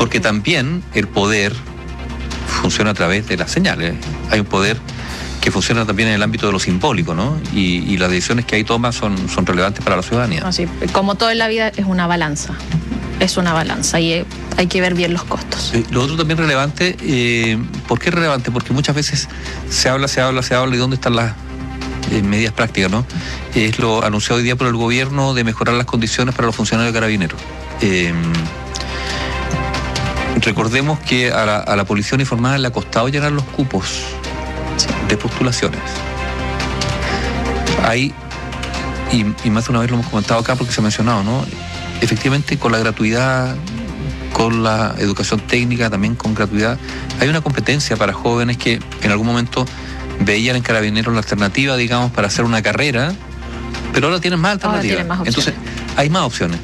Porque también el poder funciona a través de las señales. Hay un poder que funciona también en el ámbito de lo simbólico, ¿no? Y las decisiones que ahí toma son relevantes para la ciudadanía. Así, como todo en la vida, es una balanza. Es una balanza y hay que ver bien los costos. Lo otro también relevante, ¿por qué es relevante? Porque muchas veces se habla y ¿dónde están las medidas prácticas, no? Es lo anunciado hoy día por el gobierno de mejorar las condiciones para los funcionarios carabineros. Recordemos que a la policía uniformada le ha costado llenar los cupos de postulaciones. Hay, y más de una vez lo hemos comentado acá porque se ha mencionado, ¿no? Efectivamente, con la gratuidad, con la educación técnica, también con gratuidad, hay una competencia para jóvenes que en algún momento veían en Carabineros la alternativa, digamos, para hacer una carrera, pero ahora tienen más alternativas. Entonces, hay más opciones.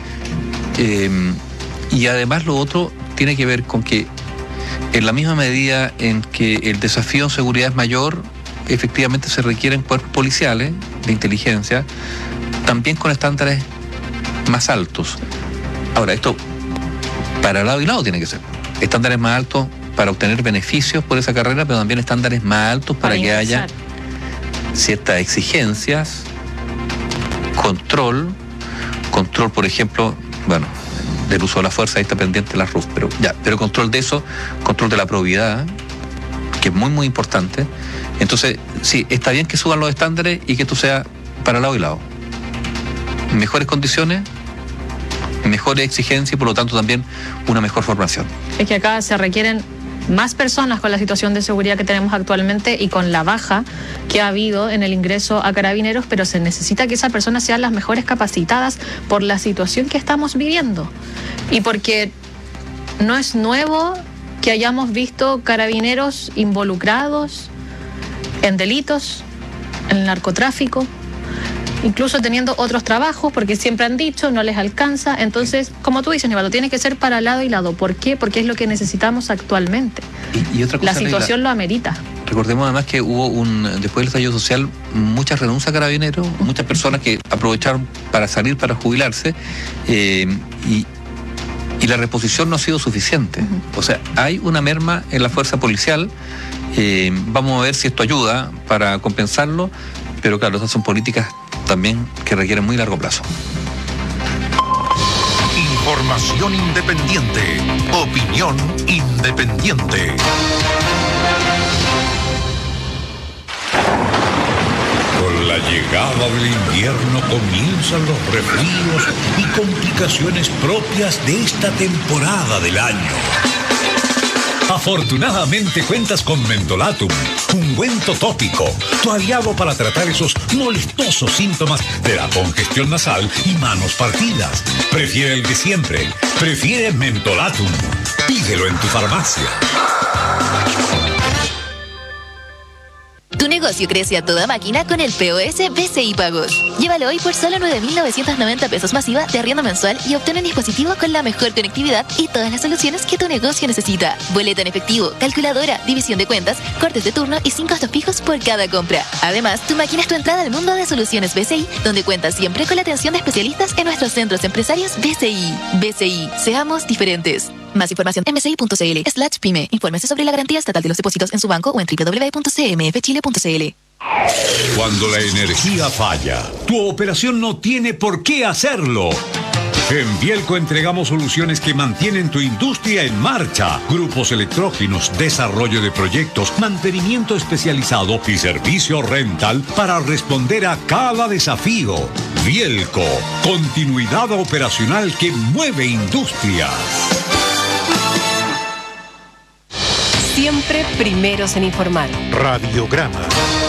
Y además lo otro tiene que ver con que en la misma medida en que el desafío en seguridad es mayor, efectivamente se requieren cuerpos policiales de inteligencia, también con estándares más altos. Ahora, esto para lado y lado tiene que ser. Estándares más altos para obtener beneficios por esa carrera, pero también estándares más altos para que haya ciertas exigencias, control, por ejemplo, bueno, del uso de la fuerza, ahí está pendiente la RUF, pero control de eso, control de la probidad, que es muy, muy importante. Entonces, sí, está bien que suban los estándares y que esto sea para lado y lado. Mejores condiciones, mejores exigencias y por lo tanto también una mejor formación. Es que acá se requieren más personas con la situación de seguridad que tenemos actualmente y con la baja que ha habido en el ingreso a Carabineros, pero se necesita que esas personas sean las mejores capacitadas por la situación que estamos viviendo. Y porque no es nuevo que hayamos visto carabineros involucrados en delitos, en el narcotráfico, incluso teniendo otros trabajos, porque siempre han dicho, no les alcanza. Entonces, como tú dices, Nivaldo, tiene que ser para lado y lado. ¿Por qué? Porque es lo que necesitamos actualmente. Y otra cosa, la situación lo amerita. Recordemos además que hubo después del estallido social, muchas renuncias a Carabineros, muchas personas que aprovecharon para salir, para jubilarse, y la reposición no ha sido suficiente. O sea, hay una merma en la fuerza policial. Vamos a ver si esto ayuda para compensarlo, pero claro, estas son políticas también que requieren muy largo plazo. Información independiente, opinión independiente. Con la llegada del invierno comienzan los resfríos y complicaciones propias de esta temporada del año. Afortunadamente cuentas con Mentolatum, ungüento tópico, tu aliado para tratar esos molestosos síntomas de la congestión nasal y manos partidas. Prefiere el de siempre, prefiere Mentolatum. Pídelo en tu farmacia. Tu negocio crece a toda máquina con el POS BCI Pagos. Llévalo hoy por solo 9.990 pesos masiva de arriendo mensual y obtén un dispositivo con la mejor conectividad y todas las soluciones que tu negocio necesita. Boleta en efectivo, calculadora, división de cuentas, cortes de turno y 5 costos fijos por cada compra. Además, tu máquina es tu entrada al mundo de soluciones BCI, donde cuentas siempre con la atención de especialistas en nuestros centros empresarios BCI. BCI, seamos diferentes. Más información en bci.cl/pyme. Infórmese sobre la garantía estatal de los depósitos en su banco o en www.cmfchile.cl. Cuando la energía falla, tu operación no tiene por qué hacerlo. En Vielco entregamos soluciones que mantienen tu industria en marcha. Grupos electrógenos, desarrollo de proyectos, mantenimiento especializado y servicio rental para responder a cada desafío. Vielco, continuidad operacional que mueve industrias. Siempre primeros en informar. Radiograma.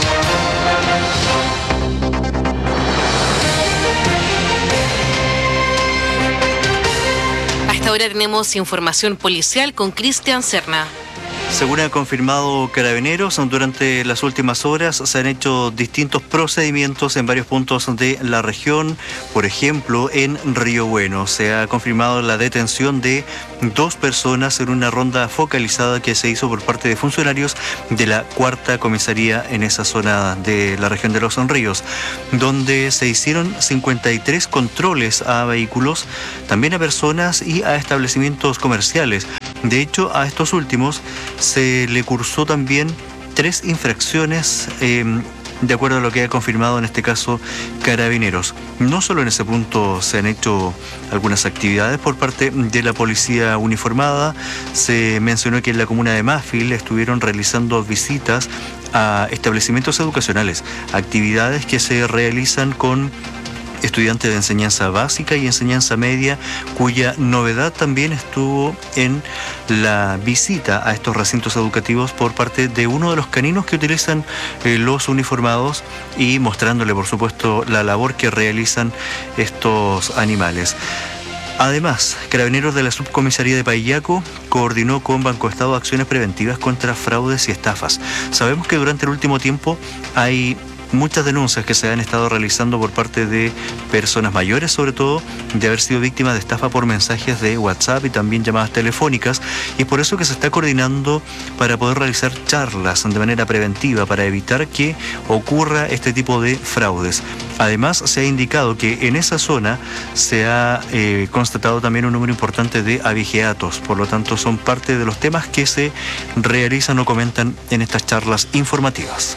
Hasta ahora tenemos información policial con Cristian Serna. Según ha confirmado Carabineros, durante las últimas horas se han hecho distintos procedimientos en varios puntos de la región. Por ejemplo, en Río Bueno se ha confirmado la detención de 2 personas en una ronda focalizada que se hizo por parte de funcionarios de la 4ª comisaría en esa zona de la región de Los Ríos, donde se hicieron 53 controles a vehículos, también a personas y a establecimientos comerciales. De hecho, a estos últimos se le cursó también 3 infracciones de acuerdo a lo que ha confirmado en este caso Carabineros. No solo en ese punto se han hecho algunas actividades por parte de la policía uniformada, se mencionó que en la comuna de Mafil estuvieron realizando visitas a establecimientos educacionales, actividades que se realizan con estudiantes de enseñanza básica y enseñanza media, cuya novedad también estuvo en la visita a estos recintos educativos por parte de uno de los caninos que utilizan los uniformados y mostrándole, por supuesto, la labor que realizan estos animales. Además, Carabineros de la Subcomisaría de Paillaco coordinó con Banco Estado acciones preventivas contra fraudes y estafas. Sabemos que durante el último tiempo hay muchas denuncias que se han estado realizando por parte de personas mayores, sobre todo de haber sido víctimas de estafa por mensajes de WhatsApp y también llamadas telefónicas, y es por eso que se está coordinando para poder realizar charlas de manera preventiva para evitar que ocurra este tipo de fraudes. Además, se ha indicado que en esa zona se ha constatado también un número importante de abigeatos, por lo tanto son parte de los temas que se realizan o comentan en estas charlas informativas.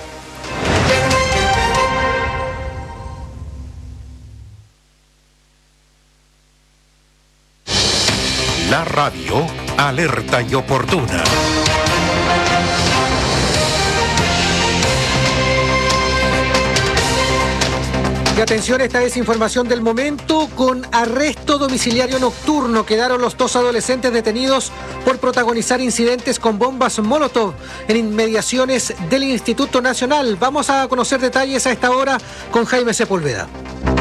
La radio, alerta y oportuna. Y atención, esta es información del momento. Con arresto domiciliario nocturno quedaron los 2 adolescentes detenidos por protagonizar incidentes con bombas Molotov en inmediaciones del Instituto Nacional. Vamos a conocer detalles a esta hora con Jaime Sepúlveda.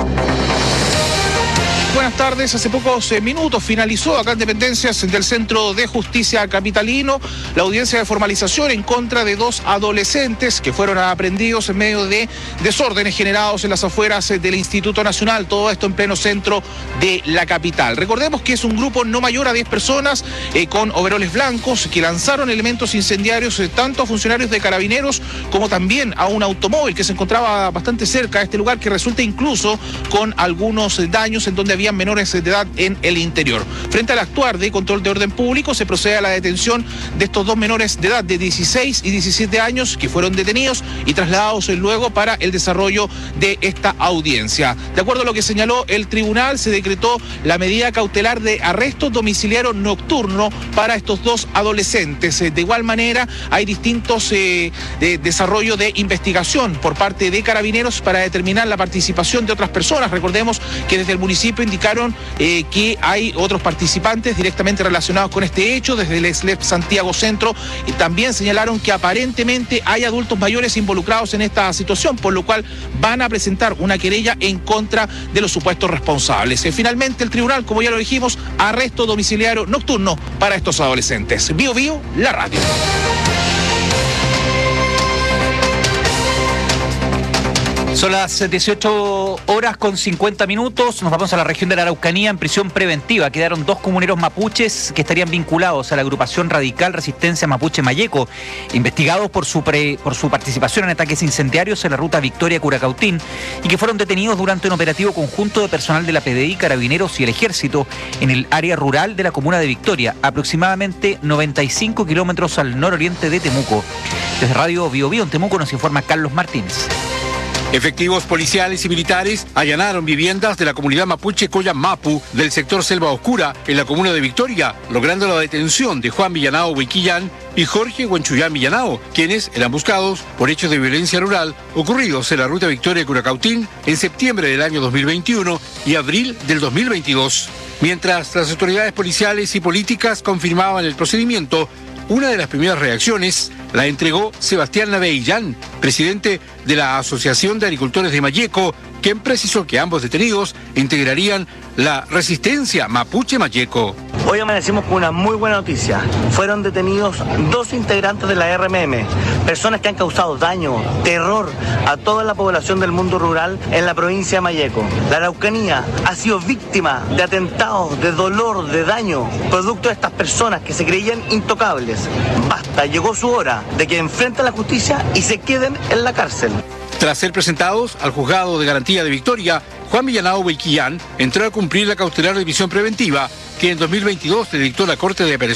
Buenas tardes. Hace pocos minutos finalizó acá en Dependencias del Centro de Justicia Capitalino la audiencia de formalización en contra de 2 adolescentes que fueron aprehendidos en medio de desórdenes generados en las afueras del Instituto Nacional, todo esto en pleno centro de la capital. Recordemos que es un grupo no mayor a 10 personas con overoles blancos que lanzaron elementos incendiarios tanto a funcionarios de Carabineros como también a un automóvil que se encontraba bastante cerca de este lugar, que resulta incluso con algunos daños en donde había menores de edad en el interior. Frente al actuar de control de orden público, se procede a la detención de estos 2 menores de edad de 16 y 17 años que fueron detenidos y trasladados luego para el desarrollo de esta audiencia. De acuerdo a lo que señaló el tribunal, se decretó la medida cautelar de arresto domiciliario nocturno para estos 2 adolescentes. De igual manera, hay distintos desarrollo de investigación por parte de Carabineros para determinar la participación de otras personas. Recordemos que desde el municipio indicaron que hay otros participantes directamente relacionados con este hecho, desde el SLEP Santiago Centro, y también señalaron que aparentemente hay adultos mayores involucrados en esta situación, por lo cual van a presentar una querella en contra de los supuestos responsables. Finalmente, el tribunal, como ya lo dijimos, arresto domiciliario nocturno para estos adolescentes. Bio Bio, la radio. Son las 18 horas con 50 minutos. Nos vamos a la región de la Araucanía. En prisión preventiva quedaron 2 comuneros mapuches que estarían vinculados a la agrupación radical Resistencia Mapuche Mayeco, investigados por su participación en ataques incendiarios en la ruta Victoria-Curacautín, y que fueron detenidos durante un operativo conjunto de personal de la PDI, Carabineros y el Ejército en el área rural de la comuna de Victoria, aproximadamente 95 kilómetros al nororiente de Temuco. Desde Radio Bio Bio en Temuco nos informa Carlos Martínez. Efectivos policiales y militares allanaron viviendas de la comunidad mapuche Coyamapu del sector Selva Oscura en la comuna de Victoria, logrando la detención de Juan Villanao Huiquillán y Jorge Huanchuyán Villanao, quienes eran buscados por hechos de violencia rural ocurridos en la ruta Victoria-Curacautín en septiembre del año 2021 y abril del 2022. Mientras las autoridades policiales y políticas confirmaban el procedimiento, una de las primeras reacciones la entregó Sebastián Naveillán, presidente de la Asociación de Agricultores de Mayeco, quien precisó que ambos detenidos integrarían la Resistencia Mapuche Mayeco. Hoy amanecimos con una muy buena noticia. Fueron detenidos 2 integrantes de la RMM, personas que han causado daño, terror a toda la población del mundo rural en la provincia de Mayeco. La Araucanía ha sido víctima de atentados, de dolor, de daño, producto de estas personas que se creían intocables. Basta, llegó su hora de que enfrenten la justicia y se queden en la cárcel. Tras ser presentados al juzgado de garantía de Victoria, Juan Villanao Huiquillán entró a cumplir la cautelar de prisión preventiva que en 2022 le dictó la Corte de Apelaciones